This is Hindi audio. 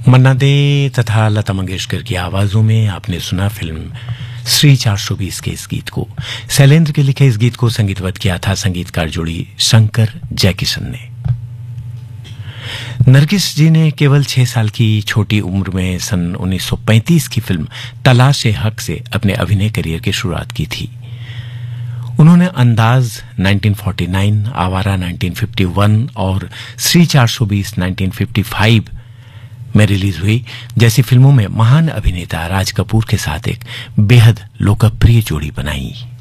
मन्ना डे तथा लता मंगेशकर की आवाजों में आपने सुना फिल्म श्री 420 के इस गीत को। शैलेंद्र के लिखे इस गीत को संगीतबद्ध किया था संगीतकार जोड़ी शंकर जयकिशन ने। नरगिस जी ने केवल 6 साल की छोटी उम्र में सन 1935 की फिल्म तलाश-ए-हक से अपने अभिनय करियर की शुरुआत की थी। उन्होंने अंदाज 1949, आवारा 1951 और श्री 420 1955 में रिलीज हुई जैसी फिल्मों में महान अभिनेता राज कपूर के साथ एक बेहद लोकप्रिय जोड़ी बनाई।